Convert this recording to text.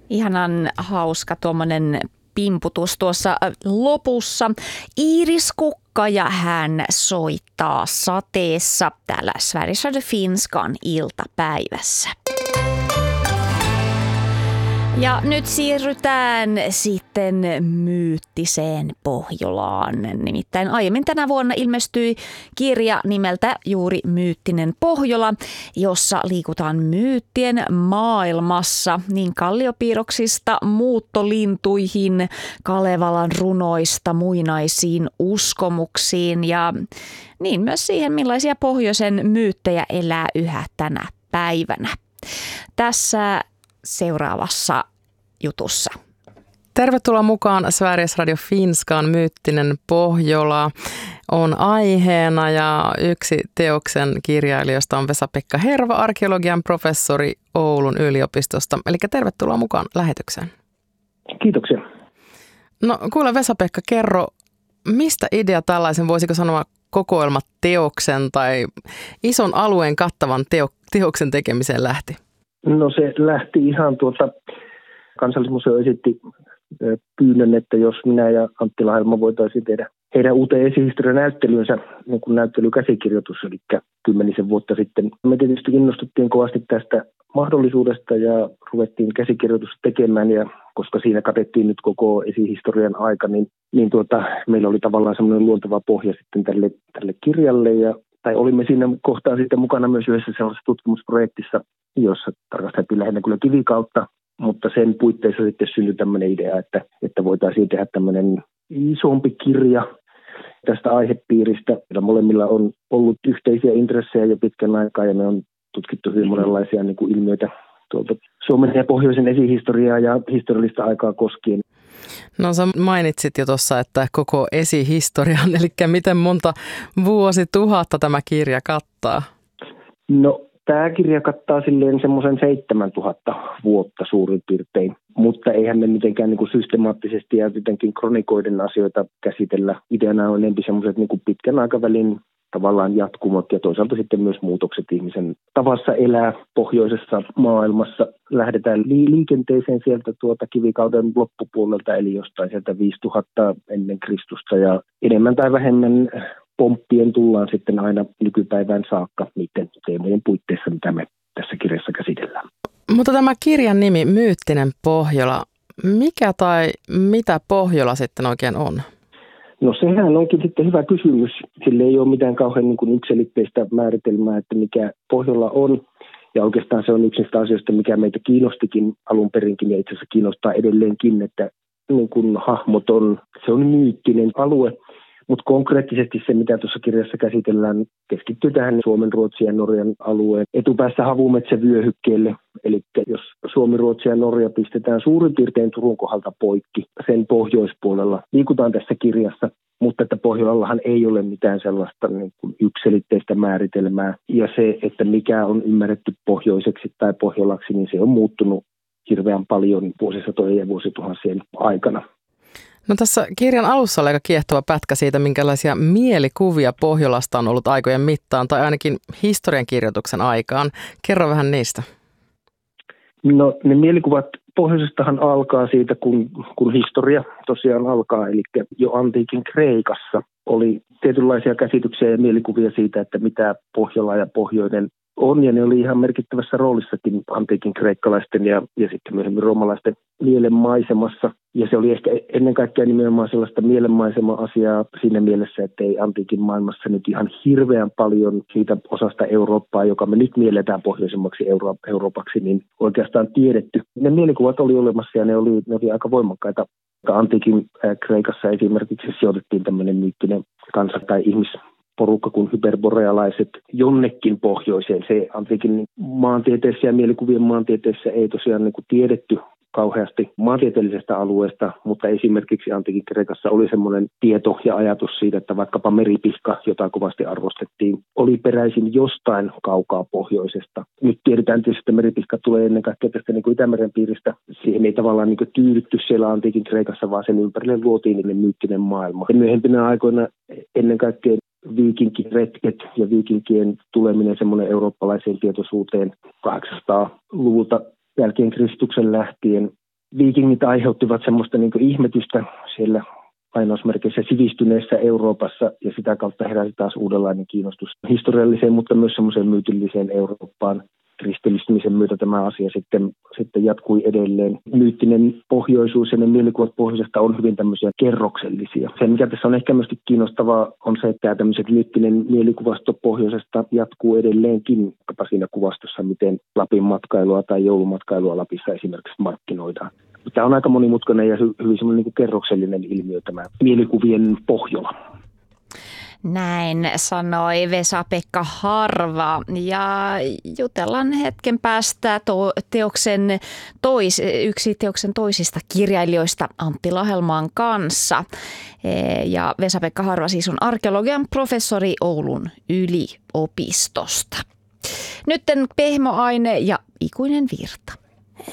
Ihanan hauska tuommoinen pimputus tuossa lopussa. Iiris Kukka ja hän soittaa sateessa täällä Sveriges Radio Finskan iltapäivässä. Ja nyt siirrytään sitten myyttiseen Pohjolaan. Nimittäin aiemmin tänä vuonna ilmestyi kirja nimeltä juuri Myyttinen Pohjola, jossa liikutaan myyttien maailmassa niin kalliopiirroksista muuttolintuihin, Kalevalan runoista muinaisiin uskomuksiin ja niin myös siihen, millaisia pohjoisen myyttejä elää yhä tänä päivänä. Tässä seuraavassa jutussa. Tervetuloa mukaan Sveriges Radio Finskan Myyttinen Pohjola on aiheena ja yksi teoksen kirjailijoista on Vesa-Pekka Herva, arkeologian professori Oulun yliopistosta. Eli tervetuloa mukaan lähetykseen. Kiitoksia. No kuule Vesa-Pekka, kerro, mistä idea tällaisen, voisiko sanoa kokoelmateoksen tai ison alueen kattavan teoksen tekemiseen lähti? No se lähti ihan Kansallismuseo esitti pyynnön, että jos minä ja Antti Lahelma voitaisiin tehdä heidän uuteen esihistorianäyttelynsä niin kuin näyttelykäsikirjoitus, eli 10 vuotta sitten. Me tietysti innostuttiin kovasti tästä mahdollisuudesta ja ruvettiin käsikirjoitusta tekemään, ja koska siinä katettiin nyt koko esihistorian aika, niin meillä oli tavallaan semmoinen luonteva pohja sitten tälle kirjalle, tai olimme siinä kohtaa sitten mukana myös yhdessä sellaisessa tutkimusprojektissa, jossa tarkasteltiin lähinnä kyllä kivikautta, mutta sen puitteissa sitten syntyi tämmöinen idea, että voitaisiin tehdä tämmöinen isompi kirja tästä aihepiiristä. Meillä molemmilla on ollut yhteisiä intressejä jo pitkän aikaa ja me on tutkittu hyvin monenlaisia niin kuin ilmiöitä tuolta Suomen ja pohjoisen esihistoriaa ja historiallista aikaa koskien. No sä mainitsit jo tuossa, että koko esihistorian, eli miten monta vuosituhatta tämä kirja kattaa? No tämä kirja kattaa silleen semmoisen 7000 vuotta suurin piirtein, mutta eihän me mitenkään niin kuin systemaattisesti ja jotenkin kronikoiden asioita käsitellä. Ideana on enemmän semmoiset niin kuin pitkän aikavälin tavallaan jatkumot ja toisaalta sitten myös muutokset ihmisen tavassa elää pohjoisessa maailmassa. Lähdetään liikenteeseen sieltä kivikauden loppupuolelta, eli jostain sieltä 5000 ennen Kristusta ja enemmän tai vähemmän pomppien tullaan sitten aina nykypäivään saakka niiden teemojen puitteissa, mitä me tässä kirjassa käsitellään. Mutta tämä kirjan nimi, Myyttinen Pohjola, mikä tai mitä Pohjola sitten oikein on? No sehän onkin sitten hyvä kysymys. Sille ei ole mitään kauhean niin kuin yksiselitteistä määritelmää, että mikä Pohjola on. Ja oikeastaan se on yksi niistä asioista, mikä meitä kiinnostikin alun perinkin ja itse asiassa kiinnostaa edelleenkin, että niin kuin hahmoton, se on myyttinen alue. Mutta konkreettisesti se, mitä tuossa kirjassa käsitellään, keskittyy tähän Suomen, Ruotsin ja Norjan alueen etupäässä havumetsävyöhykkeelle. Eli jos Suomi, Ruotsi ja Norja pistetään suurin piirtein Turun kohdalta poikki sen pohjoispuolella, liikutaan tässä kirjassa, mutta että Pohjolallahan ei ole mitään sellaista niin kuin yksiselitteistä määritelmää. Ja se, että mikä on ymmärretty pohjoiseksi tai Pohjolaksi, niin se on muuttunut hirveän paljon vuosisatojen ja vuosituhansien aikana. No tässä kirjan alussa oli aika kiehtova pätkä siitä, minkälaisia mielikuvia Pohjolasta on ollut aikojen mittaan, tai ainakin historiankirjoituksen aikaan. Kerro vähän niistä. No ne mielikuvat pohjoisestahan alkaa siitä, kun historia tosiaan alkaa, eli jo antiikin Kreikassa oli tietynlaisia käsityksiä ja mielikuvia siitä, että mitä Pohjola ja pohjoinen on, ja ne oli ihan merkittävässä roolissakin antiikin kreikkalaisten ja sitten myöhemmin roomalaisten mielenmaisemassa. Ja se oli ehkä ennen kaikkea nimenomaan sellaista mielenmaisema-asiaa siinä mielessä, että ei antiikin maailmassa nyt ihan hirveän paljon siitä osasta Eurooppaa, joka me nyt mielletään pohjoisemmaksi Euroopaksi, niin oikeastaan tiedetty. Ne mielikuvat oli olemassa ja ne oli aika voimakkaita. Antiikin Kreikassa esimerkiksi sijoitettiin tämmöinen myyttinen kansa tai porukka kuin hyperborealaiset jonnekin pohjoiseen. Se antiikin maantieteessä ja mielikuvien maantieteessä ei tosiaan niin kuin tiedetty kauheasti maantieteellisestä alueesta, mutta esimerkiksi antiikin Kreikassa oli semmoinen tieto ja ajatus siitä, että vaikkapa meripihka, jota kovasti arvostettiin, oli peräisin jostain kaukaa pohjoisesta. Nyt tiedetään tietysti, että meripihka tulee ennen kaikkea tästä niin kuin Itämeren piiristä. Siihen ei tavallaan niin kuin tyydytty siellä antiikin Kreikassa, vaan sen ympärille luotiin myyttinen maailma. Ja myöhempinä aikoina ennen kaikkea viikinkiretket ja viikinkien tuleminen semmoinen eurooppalaiseen tietoisuuteen 800-luvulta jälkeen Kristuksen lähtien viikingit aiheuttivat semmoista niin kuin ihmetystä siellä lainausmerkeissä sivistyneessä Euroopassa, ja sitä kautta heräsi taas uudenlainen kiinnostus historialliseen, mutta myös semmoiseen myytilliseen Eurooppaan. Kristillistymisen myötä tämä asia sitten jatkui edelleen. Myyttinen pohjoisuus ja ne mielikuvat pohjoisesta on hyvin tämmöisiä kerroksellisia. Se, mikä tässä on ehkä myöskin kiinnostavaa, on se, että tämmöiset myyttinen mielikuvasto pohjoisesta jatkuu edelleenkin siinä kuvastossa, miten Lapin matkailua tai joulumatkailua Lapissa esimerkiksi markkinoidaan. Tämä on aika monimutkainen ja hyvin semmoinen niin kuin kerroksellinen ilmiö, tämä mielikuvien Pohjola. Näin sanoi Vesa-Pekka Harva, ja jutellaan hetken päästä yksi teoksen toisista kirjailijoista Antti Lahelmaan kanssa. Ja Vesa-Pekka Harva siis on arkeologian professori Oulun yliopistosta. Nytten pehmoaine ja ikuinen virta.